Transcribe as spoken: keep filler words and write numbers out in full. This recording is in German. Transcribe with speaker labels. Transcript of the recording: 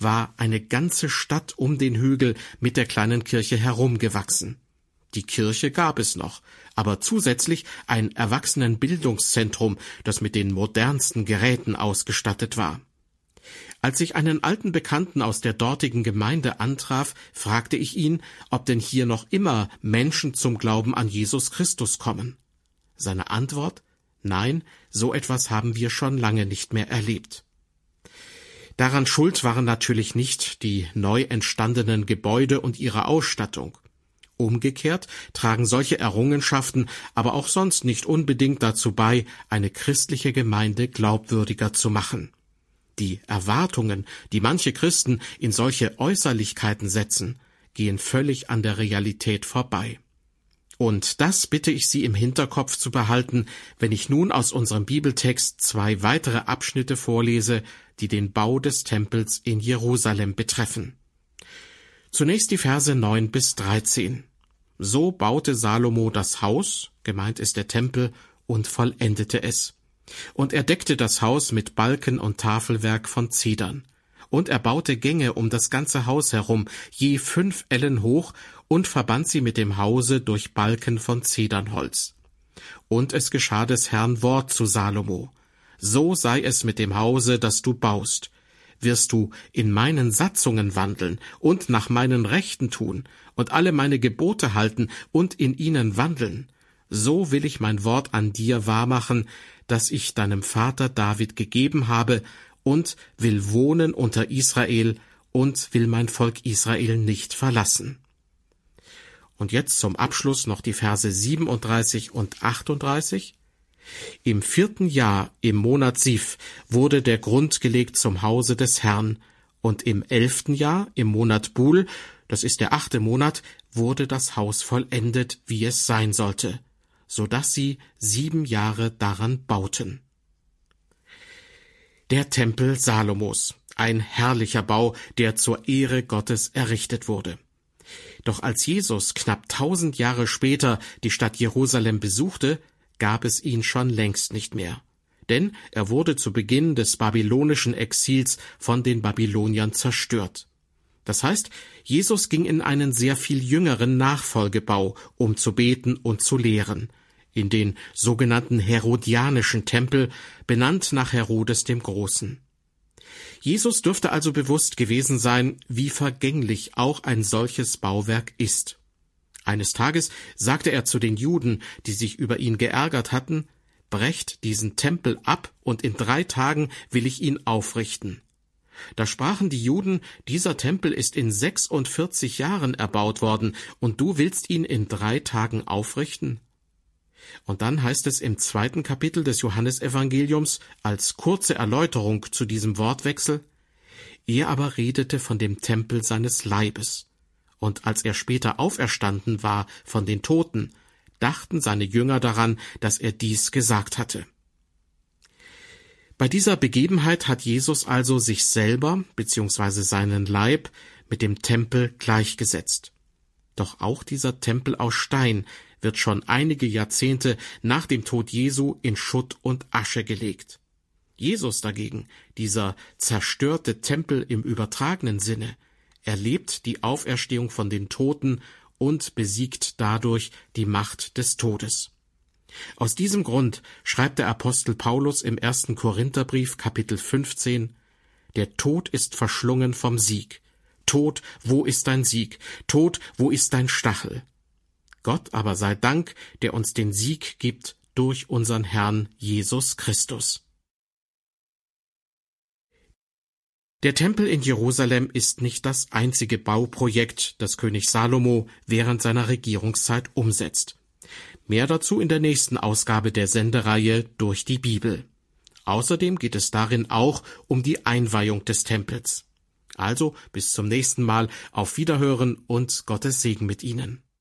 Speaker 1: war eine ganze Stadt um den Hügel mit der kleinen Kirche herumgewachsen. Die Kirche gab es noch, aber zusätzlich ein Erwachsenenbildungszentrum, das mit den modernsten Geräten ausgestattet war. Als ich einen alten Bekannten aus der dortigen Gemeinde antraf, fragte ich ihn, ob denn hier noch immer Menschen zum Glauben an Jesus Christus kommen. Seine Antwort: Nein, so etwas haben wir schon lange nicht mehr erlebt. Daran schuld waren natürlich nicht die neu entstandenen Gebäude und ihre Ausstattung. Umgekehrt tragen solche Errungenschaften aber auch sonst nicht unbedingt dazu bei, eine christliche Gemeinde glaubwürdiger zu machen. Die Erwartungen, die manche Christen in solche Äußerlichkeiten setzen, gehen völlig an der Realität vorbei. Und das bitte ich Sie im Hinterkopf zu behalten, wenn ich nun aus unserem Bibeltext zwei weitere Abschnitte vorlese, die den Bau des Tempels in Jerusalem betreffen. Zunächst die Verse neun bis dreizehn. So baute Salomo das Haus, gemeint ist der Tempel, und vollendete es. Und er deckte das Haus mit Balken und Tafelwerk von Zedern. Und er baute Gänge um das ganze Haus herum, je fünf Ellen hoch, und verband sie mit dem Hause durch Balken von Zedernholz. Und es geschah des Herrn Wort zu Salomo: So sei es mit dem Hause, das du baust. Wirst du in meinen Satzungen wandeln und nach meinen Rechten tun und alle meine Gebote halten und in ihnen wandeln, so will ich mein Wort an dir wahrmachen, das ich deinem Vater David gegeben habe, und will wohnen unter Israel und will mein Volk Israel nicht verlassen. Und jetzt zum Abschluss noch die Verse siebenunddreißig und achtunddreißig. Im vierten Jahr, im Monat Siv, wurde der Grund gelegt zum Hause des Herrn, und im elften Jahr, im Monat Bul, das ist der achte Monat, wurde das Haus vollendet, wie es sein sollte, so dass sie sieben Jahre daran bauten. Der Tempel Salomos, ein herrlicher Bau, der zur Ehre Gottes errichtet wurde. Doch als Jesus knapp tausend Jahre später die Stadt Jerusalem besuchte, gab es ihn schon längst nicht mehr. Denn er wurde zu Beginn des babylonischen Exils von den Babyloniern zerstört. Das heißt, Jesus ging in einen sehr viel jüngeren Nachfolgebau, um zu beten und zu lehren, in den sogenannten Herodianischen Tempel, benannt nach Herodes dem Großen. Jesus dürfte also bewusst gewesen sein, wie vergänglich auch ein solches Bauwerk ist. Eines Tages sagte er zu den Juden, die sich über ihn geärgert hatten: Brecht diesen Tempel ab, und in drei Tagen will ich ihn aufrichten. Da sprachen die Juden: Dieser Tempel ist in sechsundvierzig Jahren erbaut worden, und du willst ihn in drei Tagen aufrichten? Und dann heißt es im zweiten Kapitel des Johannesevangeliums als kurze Erläuterung zu diesem Wortwechsel: Er aber redete von dem Tempel seines Leibes. Und als er später auferstanden war von den Toten, dachten seine Jünger daran, dass er dies gesagt hatte. Bei dieser Begebenheit hat Jesus also sich selber bzw. seinen Leib mit dem Tempel gleichgesetzt. Doch auch dieser Tempel aus Stein wird schon einige Jahrzehnte nach dem Tod Jesu in Schutt und Asche gelegt. Jesus dagegen, dieser zerstörte Tempel im übertragenen Sinne, erlebt die Auferstehung von den Toten und besiegt dadurch die Macht des Todes. Aus diesem Grund schreibt der Apostel Paulus im ersten Korintherbrief Kapitel fünfzehn: Der Tod ist verschlungen vom Sieg. Tod, wo ist dein Sieg? Tod, wo ist dein Stachel? Gott aber sei Dank, der uns den Sieg gibt durch unseren Herrn Jesus Christus. Der Tempel in Jerusalem ist nicht das einzige Bauprojekt, das König Salomo während seiner Regierungszeit umsetzt. Mehr dazu in der nächsten Ausgabe der Sendereihe Durch die Bibel. Außerdem geht es darin auch um die Einweihung des Tempels. Also bis zum nächsten Mal, auf Wiederhören und Gottes Segen mit Ihnen.